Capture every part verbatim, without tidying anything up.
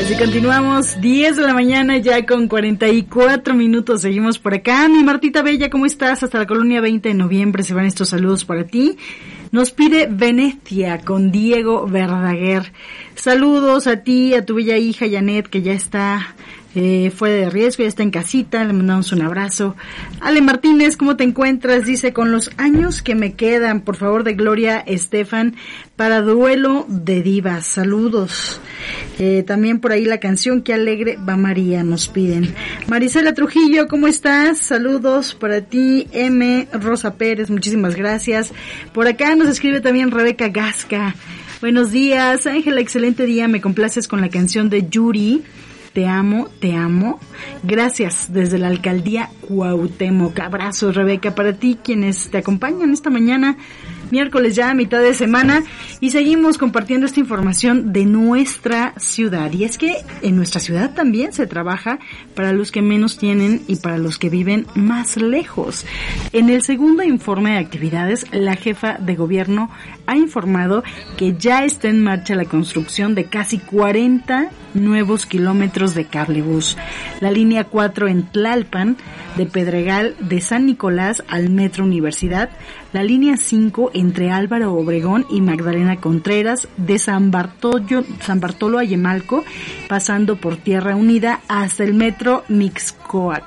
Así continuamos, diez de la mañana ya con cuarenta y cuatro minutos, seguimos por acá. Mi Martita Bella, ¿cómo estás? Hasta la colonia veinte de noviembre se van estos saludos para ti. Nos pide Venecia con Diego Verdaguer. Saludos a ti, a tu bella hija Janet, que ya está eh, fuera de riesgo, ya está en casita, le mandamos un abrazo. Ale Martínez, ¿cómo te encuentras? Dice, con los años que me quedan, por favor, de Gloria Estefan, para Duelo de Divas. Saludos. Eh, también por ahí la canción Qué alegre va María, nos piden. Marisela Trujillo, ¿cómo estás? Saludos para ti. M. Rosa Pérez, muchísimas gracias. Por acá nos escribe también Rebeca Gasca. Buenos días, Ángela, excelente día. Me complaces con la canción de Yuri. Te amo, te amo. Gracias desde la alcaldía Cuauhtémoc. Abrazos, Rebeca, para ti, quienes te acompañan esta mañana, miércoles ya a mitad de semana, y seguimos compartiendo esta información de nuestra ciudad. Y es que en nuestra ciudad también se trabaja para los que menos tienen y para los que viven más lejos. En el segundo informe de actividades, la jefa de gobierno ha informado que ya está en marcha la construcción de casi cuarenta nuevos kilómetros de cablebús. La línea cuatro en Tlalpan, de Pedregal de San Nicolás al Metro Universidad, la línea cinco entre Álvaro Obregón y Magdalena Contreras, de San Bartolo, San Bartolo a Yemalco, pasando por Tierra Unida hasta el Metro Mixcoac.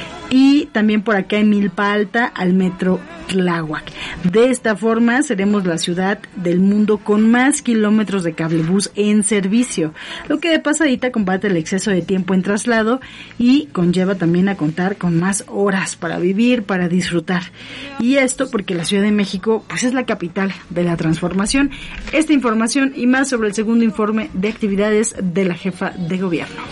Y también por acá en Milpa Alta al Metro Tláhuac. De esta forma seremos la ciudad del mundo con más kilómetros de cablebús en servicio, lo que de pasadita combate el exceso de tiempo en traslado y conlleva también a contar con más horas para vivir, para disfrutar. Y esto porque la Ciudad de México pues es la capital de la transformación. Esta información y más sobre el segundo informe de actividades de la jefa de gobierno.